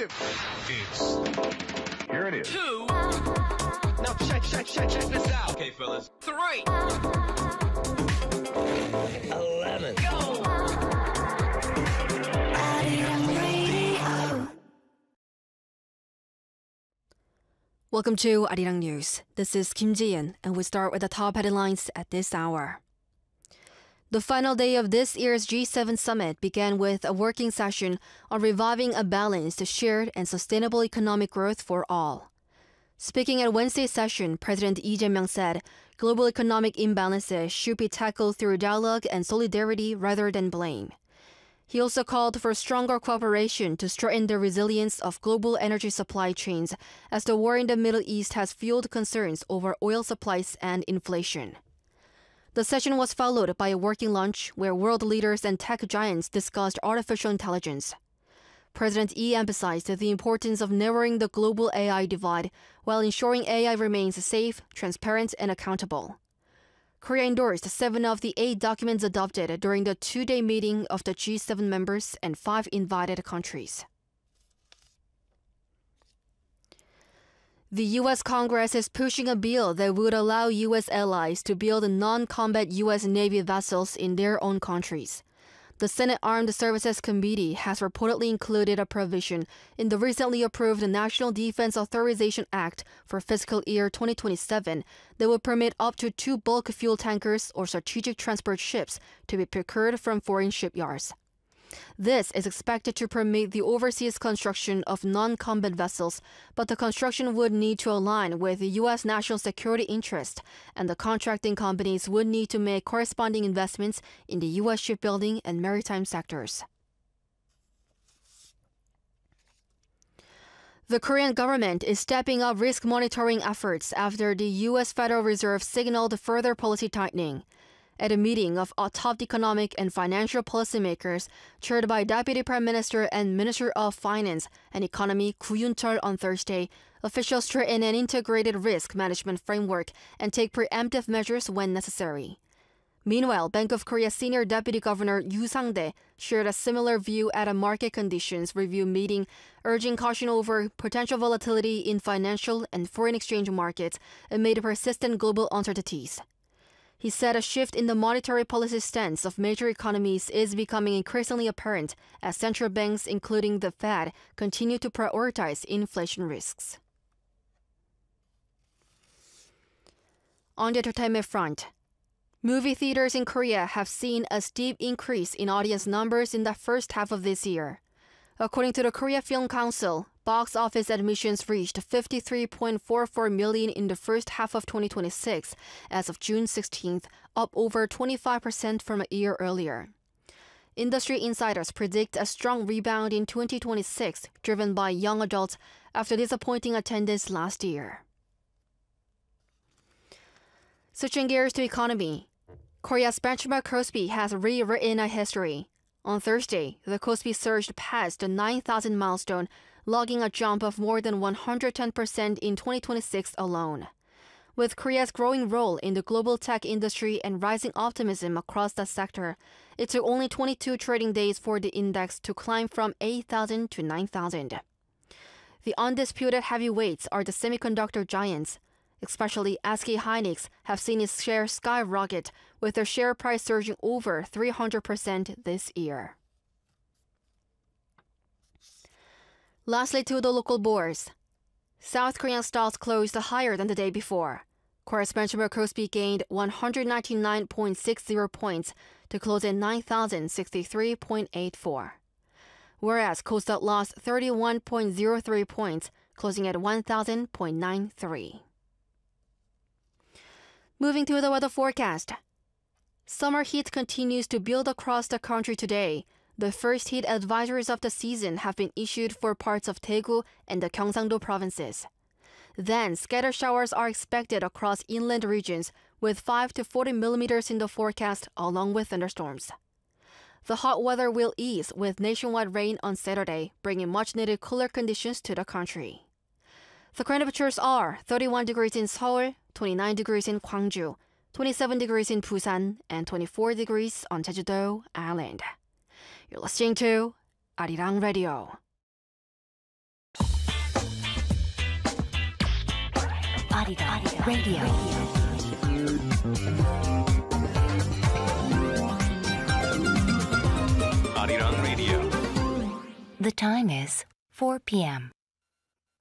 it. Here it is. 2. Now check this out. Okay, fellas. 3. 11. Go. Welcome to Arirang News. This is Kim Ji-in, and we start with the top headlines at this hour. The final day of this year's G7 summit began with a working session on reviving a balanced, shared, and sustainable economic growth for all. Speaking at Wednesday's session, President Lee Jae-myung said global economic imbalances should be tackled through dialogue and solidarity rather than blame. He also called for stronger cooperation to strengthen the resilience of global energy supply chains as the war in the Middle East has fueled concerns over oil supplies and inflation. The session was followed by a working lunch where world leaders and tech giants discussed artificial intelligence. President Lee emphasized the importance of narrowing the global AI divide while ensuring AI remains safe, transparent, and accountable. Korea endorsed 7 of the 8 documents adopted during the 2-day meeting of the G7 members and 5 invited countries. The U.S. Congress is pushing a bill that would allow U.S. allies to build non-combat U.S. Navy vessels in their own countries. The Senate Armed Services Committee has reportedly included a provision in the recently approved National Defense Authorization Act for fiscal year 2027 that would permit up to 2 bulk fuel tankers or strategic transport ships to be procured from foreign shipyards. This is expected to permit the overseas construction of non-combat vessels, but the construction would need to align with the U.S. national security interest, and the contracting companies would need to make corresponding investments in the U.S. shipbuilding and maritime sectors. The Korean government is stepping up risk monitoring efforts after the U.S. Federal Reserve signaled further policy tightening. At a meeting of top economic and financial policymakers chaired by Deputy Prime Minister and Minister of Finance and Economy Koo Yoon-chol on Thursday, officials strengthen an integrated risk management framework and take preemptive measures when necessary. Meanwhile, Bank of Korea Senior Deputy Governor Yoo Sang-dae shared a similar view at a market conditions review meeting, urging caution over potential volatility in financial and foreign exchange markets amid persistent global uncertainties. He said a shift in the monetary policy stance of major economies is becoming increasingly apparent as central banks, including the Fed, continue to prioritize inflation risks. On the entertainment front, movie theaters in Korea have seen a steep increase in audience numbers in the first half of this year. According to the Korea Film Council, box office admissions reached 53.44 million in the first half of 2026 as of June 16th, up over 25% from a year earlier. Industry insiders predict a strong rebound in 2026, driven by young adults after disappointing attendance last year. Switching gears to economy, Korea's benchmark Kospi has rewritten a history. On Thursday, the Kospi surged past the 9,000 milestone, logging a jump of more than 110% in 2026 alone. With Korea's growing role in the global tech industry and rising optimism across the sector, it took only 22 trading days for the index to climb from 8,000 to 9,000. The undisputed heavyweights are the semiconductor giants. Especially SK Hynix have seen its share skyrocket, with their share price surging over 300% this year. Lastly, to the local bourse. South Korean stocks closed higher than the day before. Korea's benchmark Kospi gained 199.60 points to close at 9,063.84, whereas Kosdaq lost 31.03 points, closing at 1,000.93. Moving to the weather forecast. Summer heat continues to build across the country today. The first heat advisories of the season have been issued for parts of Daegu and the Gyeongsang-do provinces. Then, scattered showers are expected across inland regions with 5 to 40 millimeters in the forecast along with thunderstorms. The hot weather will ease with nationwide rain on Saturday, bringing much-needed cooler conditions to the country. The current temperatures are 31 degrees in Seoul, 29 degrees in Gwangju, 27 degrees in Busan, and 24 degrees on Jeju-do Island. You're listening to Arirang Radio. Arirang Radio. Arirang Radio. The time is 4 p.m.